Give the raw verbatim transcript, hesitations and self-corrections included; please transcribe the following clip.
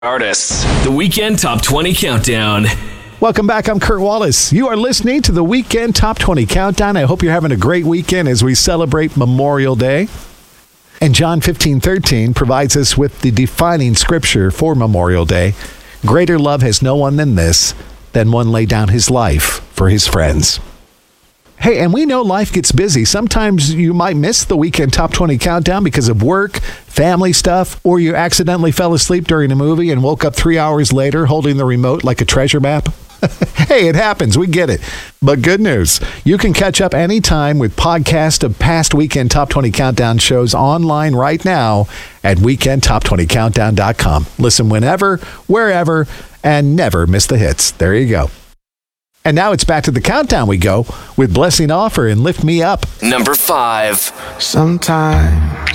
Artists. The Weekend Top twenty Countdown. Welcome back. I'm Kurt Wallace. You are listening to the Weekend Top twenty Countdown. I hope you're having a great weekend as we celebrate Memorial Day. And John fifteen thirteen provides us with the defining scripture for Memorial Day. Greater love has no one than this, than one lay down his life for his friends. Hey, and we know life gets busy. Sometimes you might miss the Weekend Top twenty Countdown because of work, family stuff, or you accidentally fell asleep during a movie and woke up three hours later holding the remote like a treasure map. Hey, it happens. We get it. But good news. You can catch up anytime with podcasts of past Weekend Top twenty Countdown shows online right now at weekend top twenty countdown dot com. Listen whenever, wherever, and never miss the hits. There you go. And now it's back to the countdown we go with Blessing Offer and Lift Me Up. Number five. Sometimes